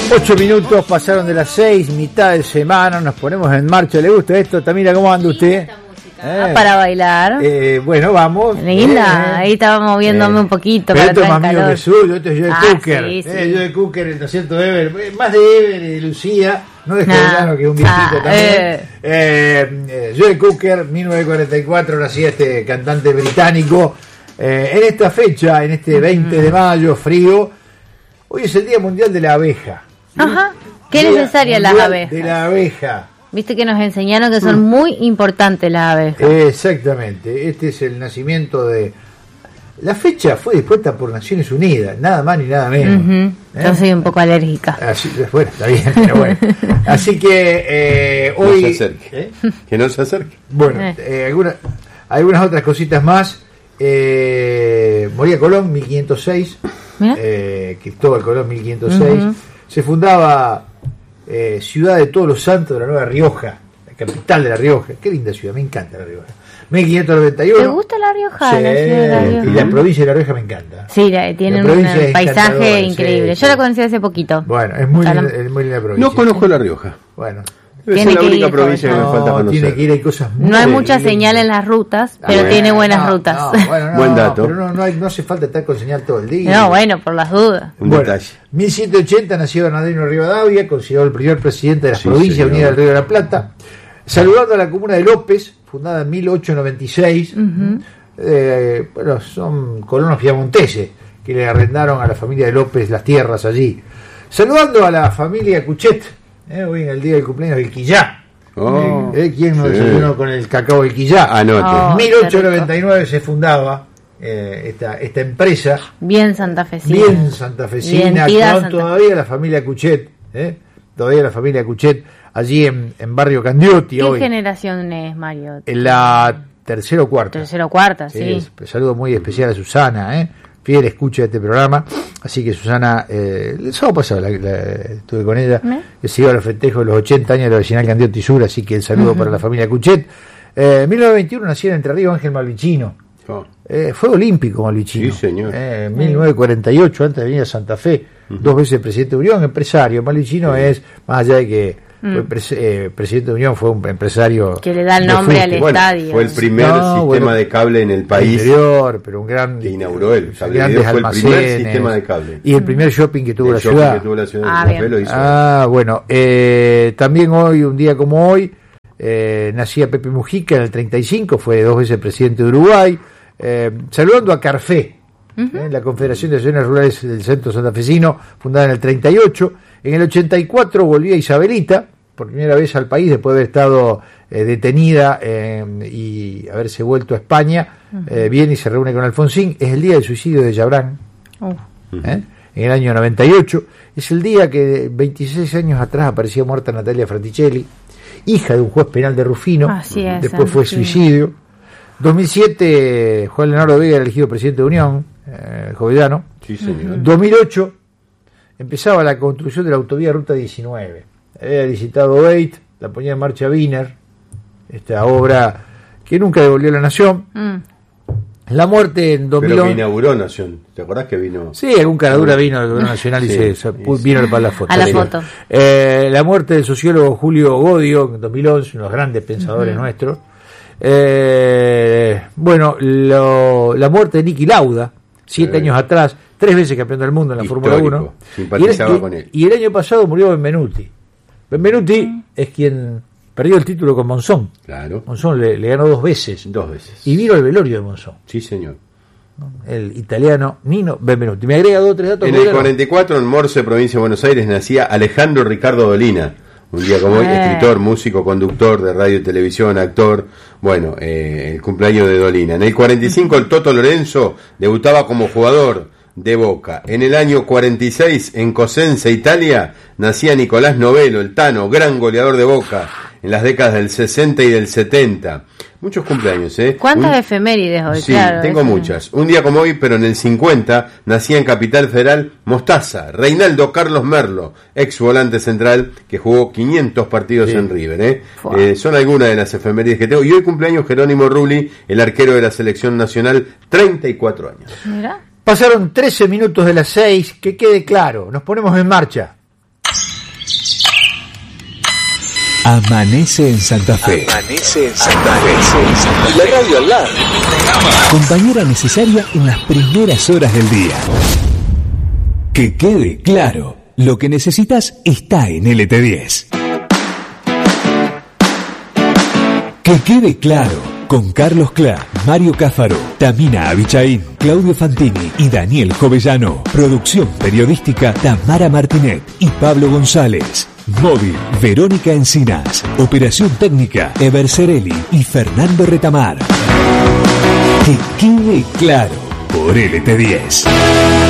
8 minutos pasaron de las 6, mitad de semana, nos ponemos en marcha. ¿Le gusta esto? Tamira, ¿cómo anda usted? Para bailar. Bueno, vamos. Linda, ahí estaba moviéndome un poquito. Pero para esto es más mío calor. que suyo, esto es Joe Cooker. Sí, sí. Joe Cooker, el concierto de Ever, más de Ever y de Lucía, no de Jordano, que es un viejito también. Joe Cooker, 1944, nacía este cantante británico. En esta fecha, en este 20 de mayo, frío, hoy es el Día Mundial de la Abeja. Ajá, qué necesaria las abejas. De la abeja. Viste que nos enseñaron que son muy importantes las abejas. Exactamente, este es el nacimiento de... La fecha fue dispuesta por Naciones Unidas, nada más ni nada menos. Yo soy un poco alérgica. Así, bueno, está bien, pero bueno. Así que hoy... No se acerque. Que no se acerque. Bueno, algunas otras cositas más. Moría Colón, 1506. Cristóbal Colón, 1506. Se fundaba Ciudad de Todos los Santos de la Nueva Rioja, la capital de La Rioja. Qué linda ciudad, me encanta La Rioja. 1591. ¿Te gusta La Rioja? Sí, La ciudad de La Rioja. Y la provincia de La Rioja me encanta. Sí, tiene un paisaje increíble. Sí, yo la conocí hace poquito. Bueno, es muy linda provincia. No conozco La Rioja. Bueno. Es la única provincia que me falta conocer. Tiene que ir, hay cosas muy No hay mucha señal en las rutas, pero tiene buenas rutas. Buen dato. Pero no hace falta estar con señal todo el día. No, bueno, por las dudas. Un detalle. 1780 nació Bernardino Rivadavia, considerado el primer presidente de las provincias unidas del Río de la Plata. Saludando a la comuna de López, fundada en 1896. Bueno, son colonos piamonteses que le arrendaron a la familia de López las tierras allí. Saludando a la familia Cuchet. Hoy en el día del cumpleaños del Quillá. ¿Quién no desayunó con el cacao del Quillá? Anote. 1899 se fundaba esta empresa. Bien santafesina. Bien santafesina. Con todavía la familia Cuchet. Todavía la familia Cuchet allí en Barrio Candioti. ¿Qué generación es, Mario? En la tercera o cuarta. Tercera o cuarta, sí. Saludo muy especial a Susana, fiel escucha de este programa. Así que Susana, el sábado pasado estuve con ella, que se iba a los festejos de los 80 años de la vecinal Candioti Sur, así que el saludo para la familia Cuchet. 1921 nació en Entre Ríos Ángel Malvicino. Fue olímpico Malvicino. Sí, señor. 1948, antes de venir a Santa Fe, 2 veces presidente de Unión, empresario. Malvicino es, más allá de que fue presidente de Unión, fue un empresario que le da el nombre al estadio. Fue el primer sistema de cable en el país interior, pero un gran que inauguró él. Grandes fue almacenes, el primer sistema de cable y el primer shopping que tuvo la ciudad. Lo hizo. Bueno, también hoy, un día como hoy, nacía Pepe Mujica en el 35, fue 2 veces presidente de Uruguay. Saludando a Carfé, la Confederación de Asociaciones Rurales del Centro Santafesino, fundada en el 38. En el 84 volvía Isabelita, por primera vez al país, después de haber estado detenida y haberse vuelto a España. Viene y se reúne con Alfonsín. Es el día del suicidio de Yabrán, en el año 98. Es el día que 26 años atrás aparecía muerta Natalia Fraticelli, hija de un juez penal de Rufino. Después fue suicidio. 2007, Juan Leonardo Vega era elegido presidente de Unión, Jovedano. Sí, señor. 2008 empezaba la construcción de la autovía Ruta 19. Había licitado Beit, la ponía en marcha Wiener, esta obra que nunca devolvió a la Nación. La muerte en 2011. Pero que inauguró Nación. ¿Te acordás que vino? Sí, algún caradura vino al gobierno nacional y vino para la foto. A la foto. La muerte del sociólogo Julio Godio en 2011, uno de los grandes pensadores nuestros. Bueno, la muerte de Niki Lauda, 7 años atrás, 3 veces campeón del mundo en la Fórmula 1. Simpatizaba con él. Y el año pasado murió Benvenuti. Benvenuti es quien perdió el título con Monzón. Claro. Monzón le ganó 2 veces. 2 veces. Y vino el velorio de Monzón. Sí, señor. El italiano Nino Benvenuti. Me agrega 2 o 3 datos. En el 44, en Morse, provincia de Buenos Aires, nacía Alejandro Ricardo Dolina. Un día como hoy, escritor, músico, conductor de radio y televisión, actor. Bueno, el cumpleaños de Dolina. En el 45, el Toto Lorenzo debutaba como jugador de Boca. En el año 46, en Cosenza, Italia, nacía Nicolás Novello, el Tano, gran goleador de Boca en las décadas del 60 y del 70. Muchos cumpleaños, ¿Cuántas efemérides hoy? Sí, tengo muchas. Un día como hoy, pero en el 50, nacía en Capital Federal Mostaza, Reinaldo Carlos Merlo, ex volante central, que jugó 500 partidos en River. Son algunas de las efemérides que tengo. Y hoy cumpleaños Jerónimo Rulli, el arquero de la selección nacional, 34 años. Mira. Pasaron 13 minutos de las 6, que quede claro, nos ponemos en marcha. Amanece en Santa Fe. Amanece en Santa Fe. Y la radio al lado. Compañera necesaria en las primeras horas del día. Que quede claro, lo que necesitas está en LT10. Que quede claro. Con Carlos Clá, Mario Cáfaro, Tamina Abichaín, Claudio Fantini y Daniel Jovellano. Producción periodística Tamara Martinet y Pablo González. Móvil Verónica Encinas. Operación técnica Eber Cerelli y Fernando Retamar. Que quede claro por LT10.